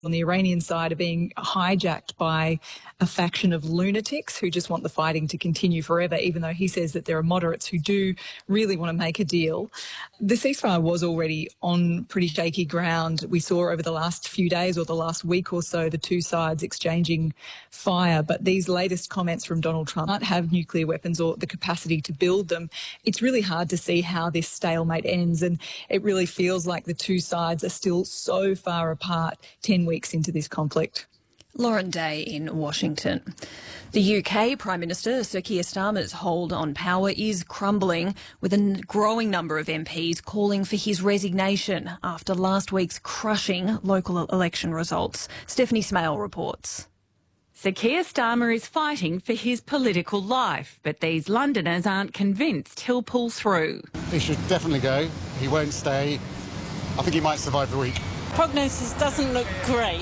on the Iranian side are being hijacked by a faction of lunatics who just want the fighting to continue forever, even though he says that there are moderates who do really want to make a deal. The ceasefire was already on pretty shaky ground. We saw over the last few days or the last week or so the two sides exchanging fire, but these latest comments from Donald Trump might have nuclear weapons or the capacity to build them. It's really hard to see how this stalemate ends, and it really feels like the two sides are still so far apart 10 weeks into this conflict. Lauren Day in Washington. The UK Prime Minister Sir Keir Starmer's hold on power is crumbling, with a growing number of MPs calling for his resignation after last week's crushing local election results. Stephanie Smale reports. Sir Keir Starmer is fighting for his political life, but these Londoners aren't convinced he'll pull through. He should definitely go. He won't stay. I think he might survive the week. Prognosis doesn't look great.